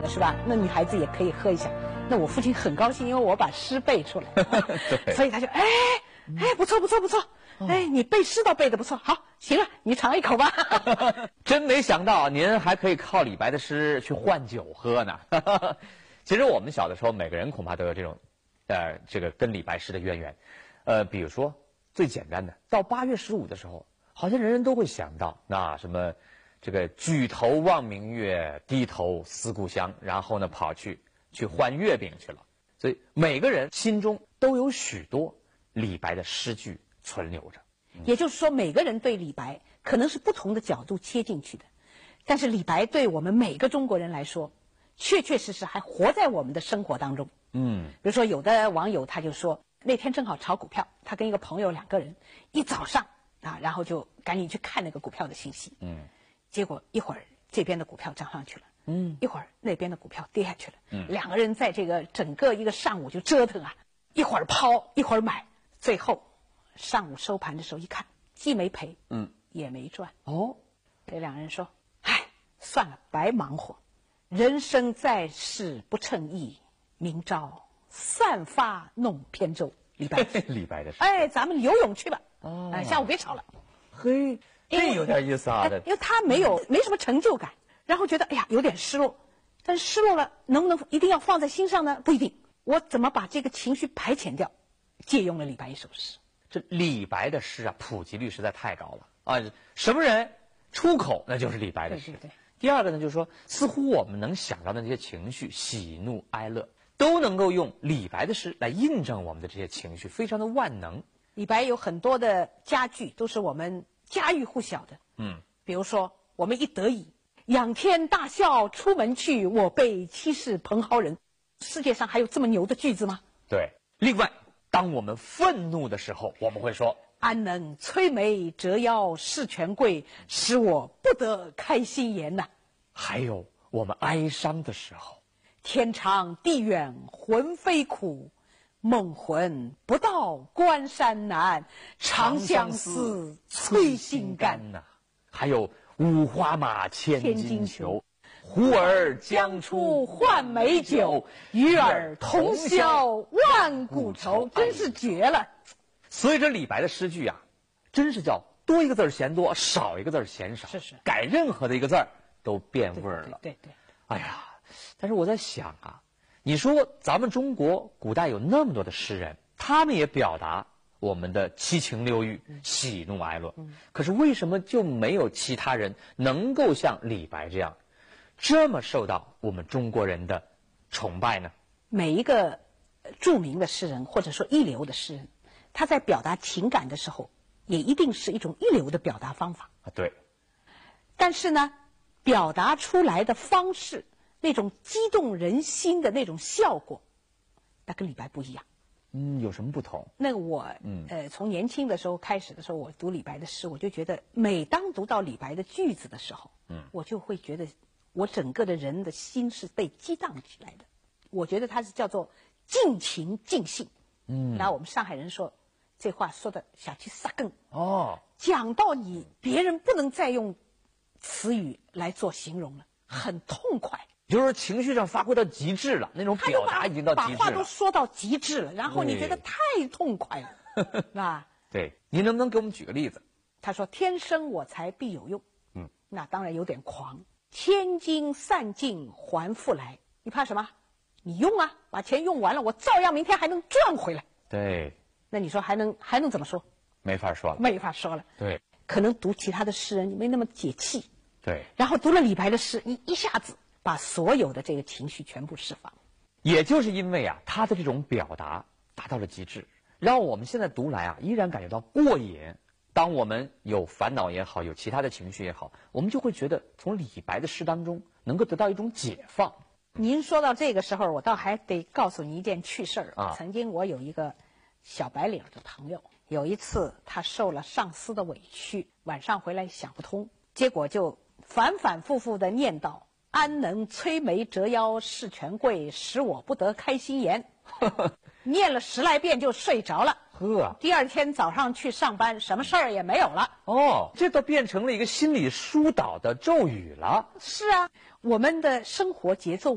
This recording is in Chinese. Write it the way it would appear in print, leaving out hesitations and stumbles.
是吧？那女孩子也可以喝一下。那我父亲很高兴，因为我把诗背出来，所以他就不错，哎，你背诗倒背得不错，好，行了，你尝一口吧。 真没想到您还可以靠李白的诗去换酒喝呢。其实我们小的时候，每个人恐怕都有这种，这个跟李白诗的渊源。比如说最简单的，到8月15的时候，好像人人都会想到那什么，这个举头望明月，低头思故乡，然后呢跑去换月饼去了。所以每个人心中都有许多李白的诗句存留着。 也就是说，每个人对李白可能是不同的角度切进去的，但是李白对我们每个中国人来说，确确实实还活在我们的生活当中。比如说有的网友他就说，那天正好炒股票，他跟一个朋友2个人一早上然后就赶紧去看那个股票的信息。结果一会儿这边的股票涨上去了，一会儿那边的股票跌下去了。2个人在这个整个一个上午就折腾一会儿抛一会儿买，最后上午收盘的时候一看，既没赔，也没赚。这2人说，算了，白忙活，人生在世不称意，明朝散发弄扁舟。李白李白的诗。 咱们游泳去吧。下午别吵了。 嘿，这有点意思啊。 因为他没什么成就感，然后觉得有点失落，但是失落了能不能一定要放在心上呢？不一定。我怎么把这个情绪排遣掉？借用了李白一首诗。 这李白的诗普及率实在太高了什么人出口那就是李白的诗。 对。 第二个呢，就是说，似乎我们能想到的那些情绪，喜怒哀乐，都能够用李白的诗来印证我们的这些情绪，非常的万能。 李白有很多的佳句都是我们家喻户晓的。比如说我们一得意，仰天大笑出门去，我辈岂是蓬蒿人。世界上还有这么牛的句子吗？ 对。另外，当我们愤怒的时候，我们会说， 安能摧眉折腰事权贵，使我不得开心颜呐。 还有我们哀伤的时候， 天长地远魂飞苦，梦魂不到关山难，长相思催心肝呐。还有五花马千金裘，呼儿将出换美酒，与尔同销万古愁。 真是绝了。 所以这李白的诗句真是叫多一个字嫌多，少一个字嫌少。 是。 改任何的一个字都变味儿了。 对。 哎呀，但是我在想你说咱们中国古代有那么多的诗人，他们也表达我们的七情六欲、喜怒哀乐，可是为什么就没有其他人能够像李白这样这么受到我们中国人的崇拜呢？ 每一个著名的诗人或者说一流的诗人，他在表达情感的时候也一定是一种一流的表达方法。 对。 但是呢，表达出来的方式，那种激动人心的那种效果，那跟李白不一样。 有什么不同？ 那我从年轻的时候开始的时候，我读李白的诗，我就觉得每当读到李白的句子的时候，我就会觉得我整个的人的心是被激荡起来的。我觉得它是叫做尽情尽兴。那我们上海人说这话说的小气撒更讲到别人不能再用词语来做形容了，很痛快。 就是情绪上发挥到极致了，那种表达已经到极致了， 把话都说到极致了，然后你觉得太痛快了，是吧？ 对，您能不能给我们举个例子？ 他说：“天生我材必有用。”那当然有点狂。千金散尽还复来，你怕什么？你用把钱用完了，我照样明天还能赚回来。 对。 那你说还能怎么说？ 没法说了。 没法说了。 对。 可能读其他的诗人你没那么解气。 对。 然后读了李白的诗，你一下子把所有的这个情绪全部释放。 也就是因为他的这种表达达到了极致，让我们现在读来依然感觉到过瘾。当我们有烦恼也好，有其他的情绪也好，我们就会觉得从李白的诗当中能够得到一种解放。 您说到这个时候，我倒还得告诉你一件趣事儿曾经我有一个小白领的朋友，有一次他受了上司的委屈，晚上回来想不通，结果就反反复复的念叨：“安能摧眉折腰事权贵，使我不得开心颜。”念了10来遍就睡着了。第二天早上去上班，什么事儿也没有了。 这都变成了一个心理疏导的咒语了。 是啊，我们的生活节奏